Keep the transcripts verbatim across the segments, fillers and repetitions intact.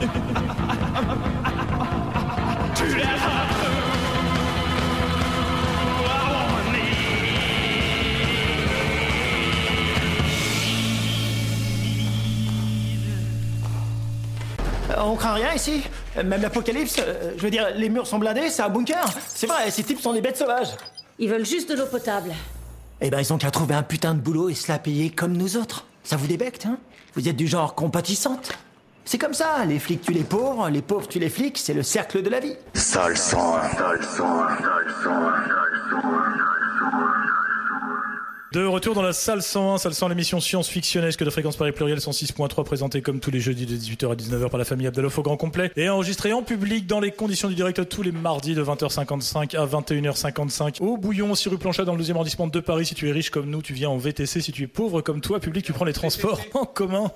On craint rien ici. Même l'apocalypse, euh, je veux dire, les murs sont blindés, c'est un bunker. C'est vrai, ces types sont des bêtes sauvages. Ils veulent juste de l'eau potable. Eh ben, ils ont qu'à trouver un putain de boulot et se la payer comme nous autres. Ça vous débecte, hein? Vous êtes du genre compatissante. C'est comme ça, les flics tuent les pauvres, les pauvres tuent les flics, c'est le cercle de la vie. Sale sang, sale sang, sale sang, sale sang. De retour dans la salle cent un, salle cent un, l'émission science-fictionnesque de Fréquence Paris Pluriel cent six point trois, présentée comme tous les jeudis de dix-huit heures à dix-neuf heures par la famille Abdaloff au grand complet et enregistrée en public dans les conditions du direct tous les mardis de vingt heures cinquante-cinq à vingt et une heures cinquante-cinq au Bouillon, six rue Planchat dans le deuxième arrondissement de Paris. Si tu es riche comme nous, tu viens en V T C. Si tu es pauvre comme toi, public, tu prends les transports en commun.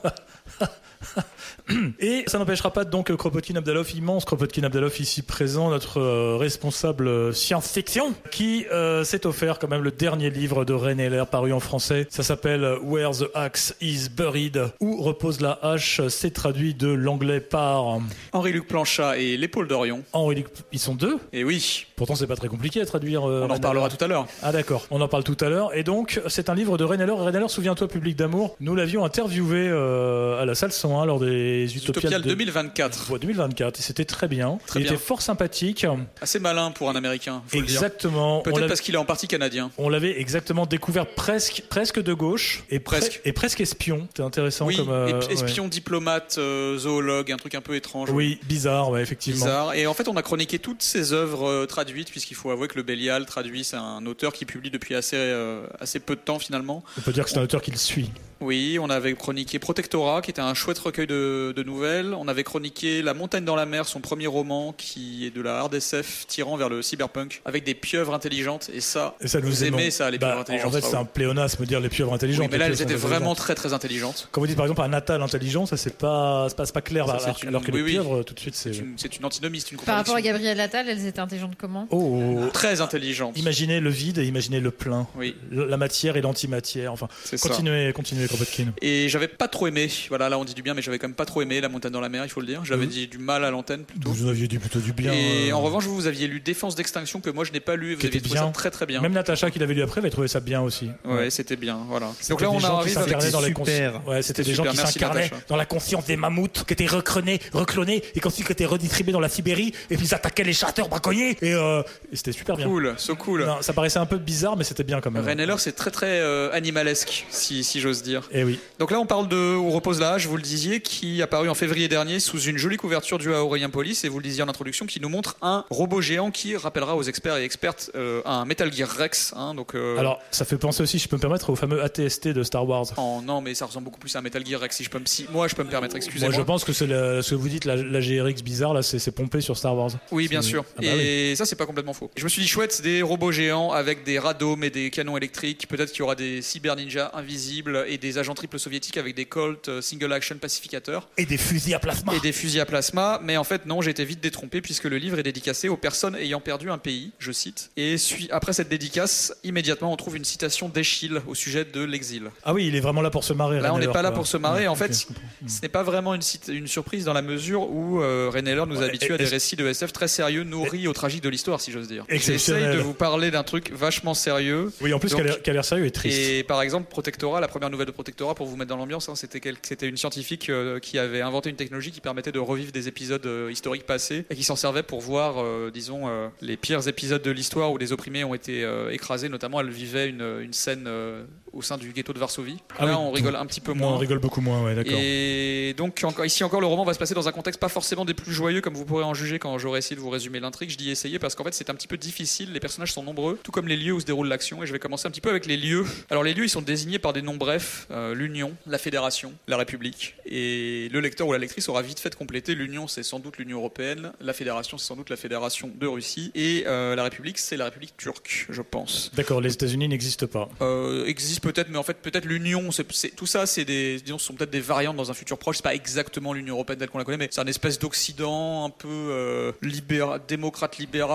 Et ça n'empêchera pas donc Kropotkin Abdaloff, immense Kropotkin Abdaloff ici présent, notre euh, responsable euh, science-fiction, qui euh, s'est offert quand même le dernier livre de René Heller paru en français. Ça s'appelle Where the Axe is Buried, où repose la hache. C'est traduit de l'anglais par Henri-Luc Planchat et l'épaule d'Orion. Henri-Luc, ils sont deux. Et oui. Pourtant c'est pas très compliqué à traduire. Euh, On en reparlera tout à l'heure. Ah d'accord, on en parle tout à l'heure. Et donc c'est un livre de René Heller. René Heller, souviens-toi, Public d'amour, nous l'avions interviewé euh, à la salle cent un lors des Utopiales de... deux mille vingt-quatre. Ouais, deux mille vingt-quatre, et c'était très bien. Très il bien. était fort sympathique. Assez malin pour un Américain, faut exactement. le dire. Peut-être parce qu'il est en partie canadien. On l'avait exactement découvert presque, presque de gauche. Et presque. Pre- et presque espion. C'était intéressant oui, comme... Euh, espion, ouais. diplomate, euh, zoologue, un truc un peu étrange. Oui, ouais. bizarre, ouais, effectivement. Bizarre. Et en fait, on a chroniqué toutes ses œuvres euh, traduites, puisqu'il faut avouer que le Bélial traduit, c'est un auteur qui publie depuis assez, euh, assez peu de temps finalement. On peut dire que c'est un auteur qui le suit. Oui, on avait chroniqué Protectorat, qui était un chouette recueil de, de nouvelles. On avait chroniqué La montagne dans la mer, son premier roman, qui est de la hard S F tirant vers le cyberpunk, avec des pieuvres intelligentes. Et ça, et ça nous vous aimez ça, les pieuvres bah, intelligentes. En fait, c'est un pléonasme, dire les pieuvres intelligentes. Oui, mais là, elles étaient vraiment intelligentes. très très intelligentes. Quand vous dites par exemple un natal intelligent, ça c'est pas, c'est pas, c'est pas clair. Ça, alors, une... alors que oui, les oui. pieuvres, tout de suite, c'est. C'est une, c'est une antinomie, c'est une Par rapport à Gabrielle Attal, elles étaient intelligentes comment? Oh, très intelligentes. Imaginez le vide et imaginez le plein. Oui. La matière et l'antimatière. Enfin, continuez, continuez, Kropotkin. Et j'avais pas trop aimé. Voilà, là on dit du bien, mais j'avais quand même pas trop aimé La montagne dans la mer, il faut le dire. J'avais mmh. dit du mal à l'antenne plutôt. Vous aviez dit plutôt du bien. Et euh... en revanche, vous, vous aviez lu Défense d'extinction que moi je n'ai pas lu. Et vous aviez trouvé bien. ça très très bien. Même Natacha qui l'avait lu après avait trouvé ça bien aussi. Ouais, ouais. C'était bien. Voilà. Donc là on arrive avec dans les consciences. Ouais, c'était des gens qui s'incarnaient dans la conscience des mammouths, qui étaient reclonés, reclonés et qui ensuite étaient redistribués dans la Sibérie et puis ils attaquaient les chasseurs braconniers et, euh, et c'était super bien. Cool, so cool. Non, ça paraissait un peu bizarre, mais c'était bien quand même. René Heller, c'est très très euh, animalesque, si, si j'ose dire. Et oui. Donc là on parle de Où repose la hache, vous le disiez, qui est apparu en février dernier sous une jolie couverture due à Aurélien Polis, et vous le disiez en introduction, qui nous montre un robot géant qui rappellera aux experts et expertes euh, un Metal Gear Rex. Hein, donc, euh... Alors ça fait penser aussi, si je peux me permettre, au fameux A T S T de Star Wars. Oh non, mais ça ressemble beaucoup plus à un Metal Gear Rex, si je peux me... si, moi je peux me permettre, excusez-moi. Moi je pense que c'est la, ce que vous dites, la, la G R X bizarre, là, c'est, c'est pompé sur Star Wars. Oui, bien c'est... sûr. Ah bah et oui. Ça c'est pas complètement faux. Je me suis dit chouette, c'est des robots géants avec des radomes et des canons électriques. Peut-être qu'il y aura des cyber ninjas invisibles et des agents triples soviétiques avec des Colt euh, single action pacificateurs. Et des fusils à plasma. Et des fusils à plasma. Mais en fait non, j'ai été vite détrompé puisque le livre est dédicacé aux personnes ayant perdu un pays, je cite. Et suis... après cette dédicace, immédiatement on trouve une citation d'Eschyle au sujet de l'exil. Ah oui, il est vraiment là pour se marrer. Là, on n'est pas là pour se marrer. Ouais, en fait, okay, ce n'est pas vraiment une, une surprise dans la mesure où euh, René Heller nous ouais, habitue à des récits de S F très sérieux, nourris et, au tragique de l'histoire, si j'ose dire. Exceptionnel. J'essaye de vous parler d'un truc vachement sérieux. Oui, en plus, donc, qui a l'air sérieux et triste. Et par exemple, Protectorat, la première nouvelle de Protectorat, pour vous mettre dans l'ambiance, hein, c'était, quel, c'était une scientifique euh, qui avait inventé une technologie qui permettait de revivre des épisodes euh, historiques passés et qui s'en servait pour voir, euh, disons, euh, les pires épisodes de l'histoire où les opprimés ont été euh, écrasés. Notamment, elle vivait une, une scène euh, au sein du ghetto de Varsovie. Ah Là, oui, on rigole un petit peu moins. On rigole beaucoup moins, ouais, d'accord. Et donc, encore, ici encore, le roman va se passer dans un contexte pas forcément des plus joyeux, comme vous pourrez en juger quand j'aurai essayé de vous résumer l'intrigue. Je dis essayer parce qu'en fait, c'est un petit peu difficile. Les personnages sont nombreux, tout comme les lieux où se déroule l'action. Et je vais commencer un petit peu avec les lieux. Alors, les lieux, ils sont désignés par des noms brefs euh, l'Union, la Fédération, la République. Et le lecteur ou la lectrice aura vite fait de compléter. L'Union, c'est sans doute l'Union européenne. La Fédération, c'est sans doute la Fédération de Russie. Et euh, la République, c'est la République turque, je pense. D'accord, les États-Unis n'existent pas. Euh, existent peut-être, mais en fait, peut-être l'Union, c'est, c'est, tout ça, c'est des, disons, ce sont peut-être des variantes dans un futur proche. C'est pas exactement l'Union européenne telle qu'on la connaît, mais c'est un espèce d'Occident un peu euh, libéral, démocrate libéral.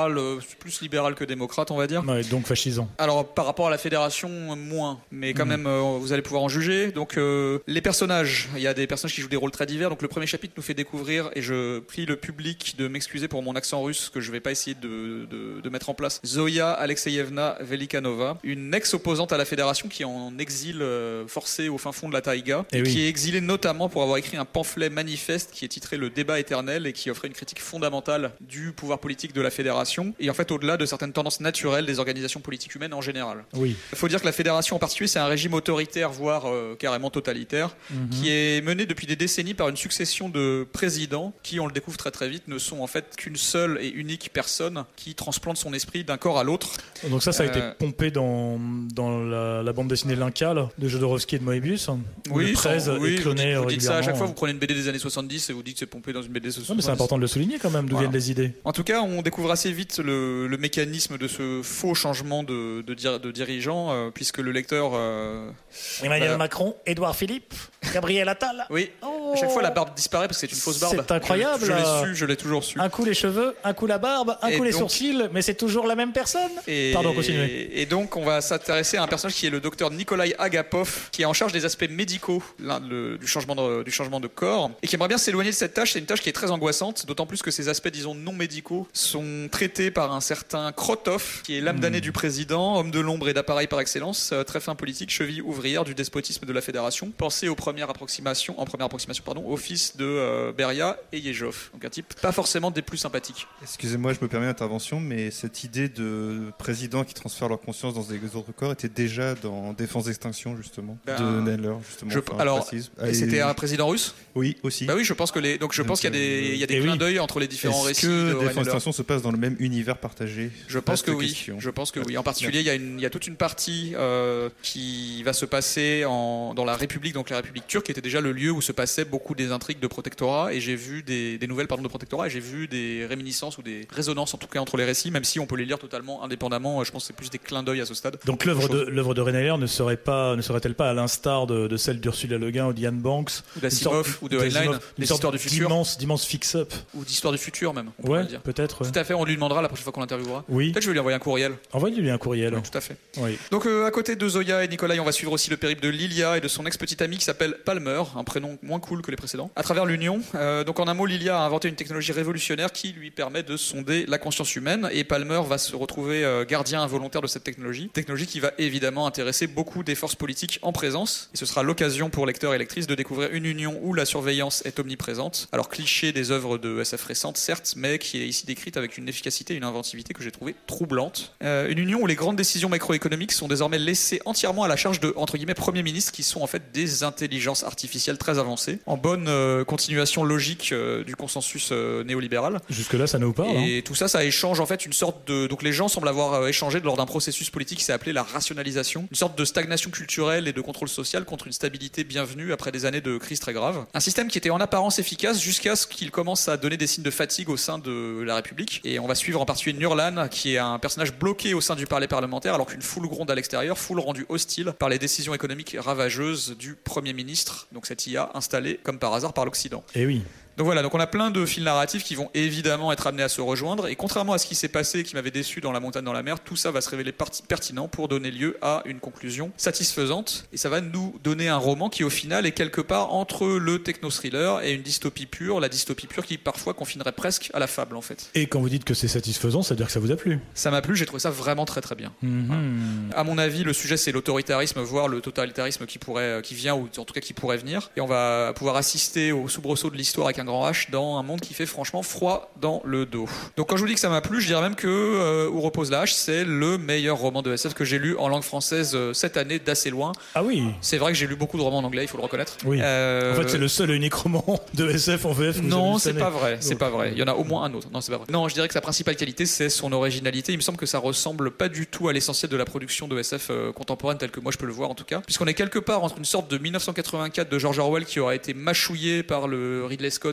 libéral, euh, plus libéral que démocrate, on va dire. Ouais, donc fascisant. Alors par rapport à la fédération, moins, mais quand Mmh. même, euh, vous allez pouvoir en juger. Donc euh, les personnages, il y a des personnages qui jouent des rôles très divers. Donc le premier chapitre nous fait découvrir, et je prie le public de m'excuser pour mon accent russe que je vais pas essayer de, de, de mettre en place. Zoya Alexeyevna Velikanova, une ex-opposante à la fédération qui est en exil euh, forcé au fin fond de la taïga, Et et oui. qui est exilée notamment pour avoir écrit un pamphlet manifeste qui est titré Le débat éternel et qui offrait une critique fondamentale du pouvoir politique de la fédération et en fait au-delà de certaines tendances naturelles des organisations politiques humaines en général. Oui. Il faut dire que la fédération en particulier c'est un régime autoritaire voire euh, carrément totalitaire Mhm. qui est mené depuis des décennies par une succession de présidents qui, on le découvre très très vite, ne sont en fait qu'une seule et unique personne qui transplante son esprit d'un corps à l'autre. Donc ça, ça a Euh, été pompé dans, dans la, la bande dessinée L'Incal de Jodorowsky et de Moebius. où le treize sans- oui, est vous cloné dites, vous dites ça à chaque régulièrement. fois, vous prenez une B D des années soixante-dix et vous dites que c'est pompé dans une B D des Non, mais soixante-dix. c'est important de le souligner quand même, d'où Voilà. viennent les idées. En tout cas, on découvre assez vite le, le mécanisme de ce faux changement de, de, dir- de dirigeant, euh, puisque le lecteur... euh, Emmanuel Voilà. Macron, Édouard Philippe, Gabriel Attal. Oui, Oh. à chaque fois la barbe disparaît parce que c'est une fausse barbe. C'est incroyable, Je, je là. l'ai su, je l'ai toujours su. Un coup les cheveux, un coup la barbe, un Et coup les donc- sourcils, mais c'est toujours la même personne. Et, Pardon, continuez. et donc, on va s'intéresser à un personnage qui est le docteur Nikolai Agapov, qui est en charge des aspects médicaux l'un- le- du, changement de, du changement de corps, et qui aimerait bien s'éloigner de cette tâche. C'est une tâche qui est très angoissante, d'autant plus que ces aspects, disons, non médicaux sont traités par un certain Krotov, qui est l'âme damnée du président, homme de l'ombre et d'appareil par excellence, euh, très fin politique, cheville ouvrière du despotisme de la fédération. Pensez aux premières approximations, en première approximation, pardon, au fils de euh, Beria et Yezhov. Donc un type pas forcément des plus sympathiques. Excusez-moi, je me permets l'intervention, mais cette idée de présidents qui transfèrent leur conscience dans des autres corps était déjà dans Défense d'Extinction, justement, Ben, de Neller, justement. Je- enfin, alors, précise. Et Et- c'était un président russe. Oui, aussi. Bah oui, je pense que les donc je Donc, pense qu'il y a des il y a des eh clins oui. d'œil entre les différents Est-ce récits de que Ray Défense Miller. Extinction se passe dans le même univers partagé? Je pense que Vaste oui. question. Je pense que oui. En particulier, il y a une il y a toute une partie euh, qui va se passer en dans la République, donc la République turque, qui était déjà le lieu où se passaient beaucoup des intrigues de protectorat. Et j'ai vu des, des nouvelles pardon de protectorat. Et j'ai vu des réminiscences ou des résonances en tout cas entre les récits, même si on peut les lire totalement indépendamment. Je pense que c'est plus des clins d'œil à ce stade. Donc l'œuvre de Chose. l'œuvre de René Heller ne serait pas ne serait-elle pas à l'instar de, de celle d'Ursula Le Guin ou d'Ian Banks Ou d'Asimov ou de Heinlein, les histoires du futur, d'immense d'immense fix-up. ou d'histoire du futur même. On pourrait Ouais, le dire. peut-être. ouais. Tout à fait. On lui demandera la prochaine fois qu'on l'interviewera. Oui. Peut-être je vais lui envoyer un courriel. Envoyez-lui un courriel. Ouais, tout à fait. Oui. Donc euh, à côté de Zoya et Nikolai, on va suivre aussi le périple de Lilia et de son ex-petite amie qui s'appelle Palmer, un prénom moins cool que les précédents. À travers l'union, euh, donc en un mot, Lilia a inventé une technologie révolutionnaire qui lui permet de sonder la conscience humaine et Palmer va se retrouver euh, gardien involontaire de cette technologie. Technologie qui va évidemment intéresser beaucoup des forces politiques en présence. Et ce sera l'occasion pour lecteurs et lectrices de découvrir une union où la surveillance est omniprésente. Alors cliché des œuvres de S F récentes, certes, mais qui est ici décrite avec une efficacité et une inventivité que j'ai trouvé troublante. Euh, une union où les grandes décisions macroéconomiques sont désormais laissées entièrement à la charge de, entre guillemets, premiers ministres qui sont en fait des intelligences artificielles très avancées, en bonne euh, continuation logique euh, du consensus euh, néolibéral. Jusque-là, ça nous parle. hein. Et tout ça, ça échange en fait une sorte de. Donc les gens semblent avoir euh, échangé lors d'un processus politique qui s'est appelé la rationalisation, une sorte de stagnation culturelle et de contrôle social contre une stabilité bienvenue après des années de crise très grave. Un système qui était en apparence efficace jusqu'à ce qu'il commence à donner des signes de fatigue au sein de la République. Et on va suivre en particulier Nurlan, qui est un personnage bloqué au sein du palais parlementaire, alors qu'une foule gronde à l'extérieur, foule rendue hostile par les décisions économiques ravageuses du Premier ministre, donc cette I A installée comme par hasard par l'Occident. Et oui. Donc voilà, donc on a plein de fils narratifs qui vont évidemment être amenés à se rejoindre, et contrairement à ce qui s'est passé, qui m'avait déçu dans La Montagne dans la mer, tout ça va se révéler parti- pertinent pour donner lieu à une conclusion satisfaisante, et ça va nous donner un roman qui au final est quelque part entre le techno-thriller et une dystopie pure, la dystopie pure qui parfois confinerait presque à la fable en fait. Et quand vous dites que c'est satisfaisant, ça veut dire que ça vous a plu. Ça m'a plu, j'ai trouvé ça vraiment très très bien. Mhm. À mon avis, le sujet c'est l'autoritarisme, voire le totalitarisme qui pourrait, qui vient, ou en tout cas qui pourrait venir. Et on va pouvoir assister au soubresaut de l'histoire avec un grand H dans un monde qui fait franchement froid dans le dos. Donc quand je vous dis que ça m'a plu, je dirais même que euh, Où repose la hache, c'est le meilleur roman de S F que j'ai lu en langue française euh, cette année d'assez loin. Ah oui. C'est vrai que j'ai lu beaucoup de romans en anglais, il faut le reconnaître. Oui. Euh, En fait, c'est le seul et unique roman de S F en V F. que vous avez Non, lu cette c'est année. pas vrai, c'est Donc, pas vrai. Il y en a au moins un autre. Non, c'est pas vrai. Non, je dirais que sa principale qualité, c'est son originalité. Il me semble que ça ressemble pas du tout à l'essentiel de la production de S F euh, contemporaine, telle que moi je peux le voir en tout cas. Puisqu'on est quelque part entre une sorte de mille neuf cent quatre-vingt-quatre de George Orwell qui aura été mâchouillé par le Ridley Scott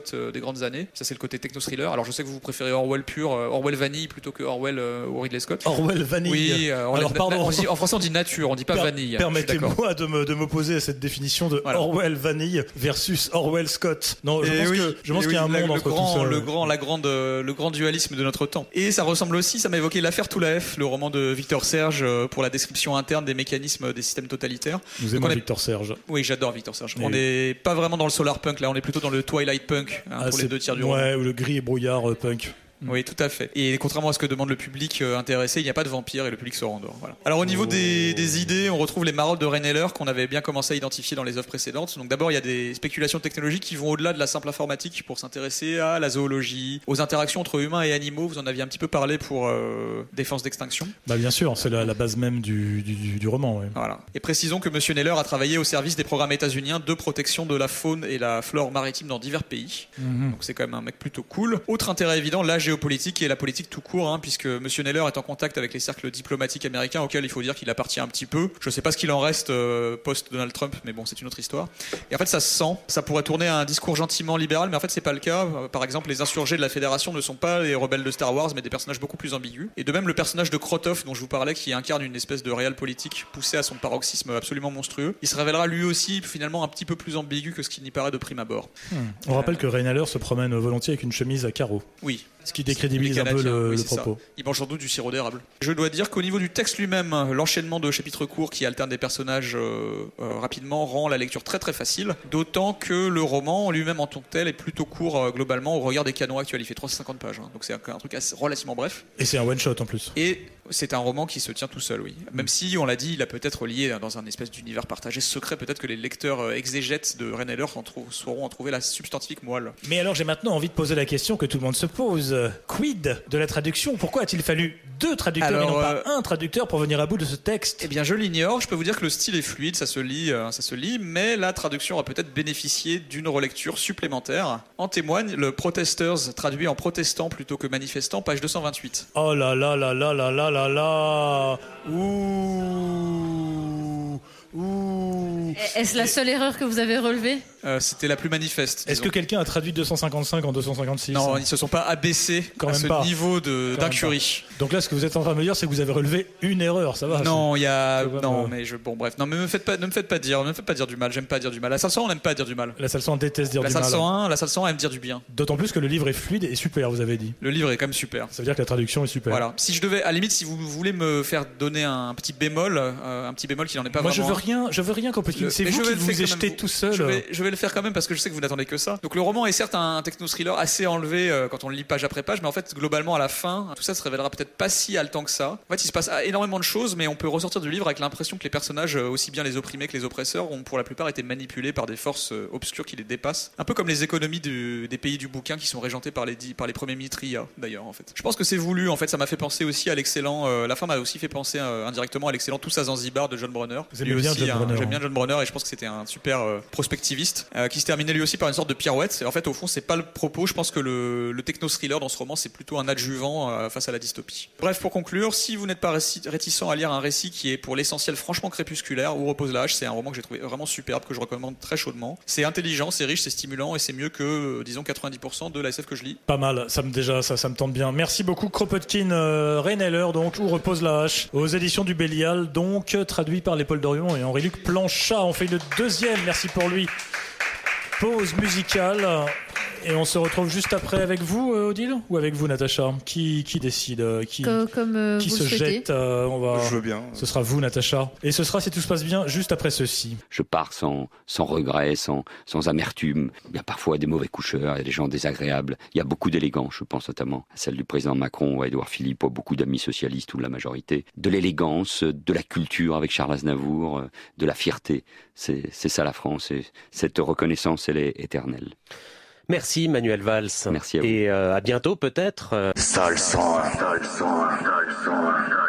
Scott euh, des grandes années. Ça, c'est le côté techno-thriller. Alors, je sais que vous préférez Orwell pur, euh, Orwell vanille plutôt que Orwell euh, ou Ridley Scott. Orwell vanille. Oui, euh, on Alors, l'a- pardon. on dit- en français, on dit nature, on dit pas Per- vanille. Je suis d'accord. Permettez-moi de me de m'opposer à cette définition de Voilà. Orwell vanille versus Orwell Scott. Non, je Et pense oui, que je pense et qu'il y a un oui, monde le, entre grand, tout ça. le grand, la grande, euh, le grand dualisme de notre temps. Et ça ressemble aussi, ça m'a évoqué l'affaire Toulaef, le roman de Victor Serge euh, pour la description interne des mécanismes des systèmes totalitaires. Nous Donc aimons on est- Victor Serge. Oui, j'adore Victor Serge. Et On oui. n'est pas vraiment dans le solar punk là, on est plutôt dans le twilight punk hein, Ah, pour les c'est- deux tiers du roman. Ouais, ou le gris et brouillard euh, punk. Oui, tout à fait. Et contrairement à ce que demande le public euh, intéressé, il n'y a pas de vampire et le public se rendort. Voilà. Alors au niveau Oh. des, des idées, on retrouve les maraudes de René Heller qu'on avait bien commencé à identifier dans les œuvres précédentes. Donc d'abord, il y a des spéculations technologiques qui vont au-delà de la simple informatique pour s'intéresser à la zoologie, aux interactions entre humains et animaux. Vous en aviez un petit peu parlé pour euh, Défense d'extinction. Bah bien sûr, c'est la, la base même du, du, du- du roman. Ouais. Voilà. Et précisons que Monsieur Neller a travaillé au service des programmes états-uniens de protection de la faune et la flore maritime dans divers pays. Mhm. Donc c'est quand même un mec plutôt cool. Autre intérêt évident, la géopolitique et la politique tout court, hein, puisque Monsieur Neller est en contact avec les cercles diplomatiques américains auxquels il faut dire qu'il appartient un petit peu. Je sais pas ce qu'il en reste euh, post-Donald Trump, mais bon, c'est une autre histoire. Et en fait, ça se sent. Ça pourrait tourner à un discours gentiment libéral, mais en fait, c'est pas le cas. Euh, Par exemple, les insurgés de la Fédération ne sont pas les rebelles de Star Wars, mais des personnages beaucoup plus ambigus. Et de même, le personnage de Krotov, dont je vous parlais, qui incarne une espèce de réel politique poussé à son paroxysme absolument monstrueux, il se révélera lui aussi finalement un petit peu plus ambigu que ce qu'il n'y paraît de prime abord. On rappelle que René Heller se promène volontiers avec une chemise à carreaux, Oui. ce qui décrédibilise Les un peu Canadiens, le, oui, le c'est ça. propos. Il mange sans doute du sirop d'érable. Je dois dire qu'au niveau du texte lui-même, l'enchaînement de chapitres courts qui alternent des personnages euh, euh, rapidement rend la lecture très très facile. D'autant que le roman lui-même en tant que tel est plutôt court euh, globalement au regard des canons actuels. Il fait trois cent cinquante pages, hein. Donc c'est un, un truc assez, relativement bref. Et c'est un one shot en plus. Et c'est un roman qui se tient tout seul, oui. Même si, on l'a dit, il a peut-être lié dans un espèce d'univers partagé secret. Peut-être que les lecteurs euh, exégètes de René Heller en trou- sauront en trouver la substantifique moelle. Mais alors j'ai maintenant envie de poser la question que tout le monde se pose. Quid de la traduction? Pourquoi a-t-il fallu deux traducteurs Alors, et non euh, pas un traducteur pour venir à bout de ce texte? Eh bien, je l'ignore. Je peux vous dire que le style est fluide, ça se lit, euh, ça se lit, mais la traduction a peut-être bénéficié d'une relecture supplémentaire. En témoigne le Protesters, traduit en protestant plutôt que manifestant, page deux cent vingt-huit. Oh là là là là là là là là. Ouh. Ouh. Est-ce la seule erreur que vous avez relevée? Euh, C'était la plus manifeste. Est-ce que disons. quelqu'un a traduit deux cent cinquante-cinq en deux cent cinquante-six? Non, ils se sont pas abaissés Quand à même ce pas. niveau de- Quand même d'incurie. Donc là, ce que vous êtes en train de me dire, c'est que vous avez relevé une erreur, ça va? Non, il y a c'est pas non, mal. mais je bon bref, non mais me faites pas ne me faites pas dire, ne me faites pas dire du mal, j'aime pas dire du mal. La salle cent un, on n'aime pas dire du mal. La salle cent déteste dire La du salle mal. cent un, la salle cent un aime dire du bien. D'autant plus que le livre est fluide et super, vous avez dit. Le livre est quand même super. Ça veut dire que la traduction est super. Voilà. Si je devais, à la limite, si vous voulez me faire donner un petit bémol, euh, un petit bémol qui n'en est pas Moi, je vraiment. veux rien, je veux rien compliquer. Le- C'est mais vous je qui vais le vous faire quand jetez même, tout seul. Je vais, je vais le faire quand même parce que je sais que vous n'attendez que ça. Donc le roman est certes un techno-thriller assez enlevé euh, quand on le lit page après page, mais en fait, globalement, à la fin, tout ça se révélera peut-être pas si haletant que ça. En fait, il se passe énormément de choses, mais on peut ressortir du livre avec l'impression que les personnages, euh, aussi bien les opprimés que les oppresseurs, ont pour la plupart été manipulés par des forces euh, obscures qui les dépassent. Un peu comme les économies du- des pays du bouquin qui sont régentées par les, dix- par les premiers Mitria, d'ailleurs, en fait. Je pense que c'est voulu, en fait, ça m'a fait penser aussi à l'excellent. euh, la fin m'a aussi fait penser euh, indirectement à l'excellent Tous à Zanzibar de John Brunner. Vous Lui aimez bien aussi, John un- Brunner, J'aime hein. bien John Brunner et je pense que c'était un super euh, prospectiviste euh, qui se terminait lui aussi par une sorte de pirouette. Et en fait, au fond, c'est pas le propos. Je pense que le, le techno-thriller dans ce roman, c'est plutôt un adjuvant euh, face à la dystopie. Bref, pour conclure, si vous n'êtes pas réci- réticent à lire un récit qui est pour l'essentiel franchement crépusculaire, Où repose la hache, c'est un roman que j'ai trouvé vraiment superbe, que je recommande très chaudement. C'est intelligent, c'est riche, c'est stimulant et c'est mieux que, euh, disons, quatre-vingt-dix pour cent de la S F que je lis. Pas mal, ça me déjà ça, ça me tente bien. Merci beaucoup Kropotkin, euh, René Heller, donc Où repose la hache, aux éditions du Bélial, donc traduit par les Paul Dorion et Henri-Luc Planchat. On fait une deuxième, merci pour lui. Pause musicale. Et on se retrouve juste après avec vous, euh, Odile, ou avec vous, Natacha? Qui, qui décide euh, Qui, Co- Comme euh, qui vous se le souhaitez. jette euh, on va... Je veux bien. Ce sera vous, Natacha. Et ce sera, si tout se passe bien, juste après ceci. Je pars sans, sans regret, sans, sans amertume. Il y a parfois des mauvais coucheurs, il y a des gens désagréables. Il y a beaucoup d'élégance, je pense notamment à celle du président Macron ou à Édouard Philippe, ou à beaucoup d'amis socialistes ou de la majorité. De l'élégance, de la culture avec Charles Aznavour, de la fierté. C'est, c'est ça la France et cette reconnaissance, elle est éternelle. Merci Manuel Valls. Merci à vous. Et euh, à bientôt peut-être. Sol cent un. Sol cent un. Sol cent un.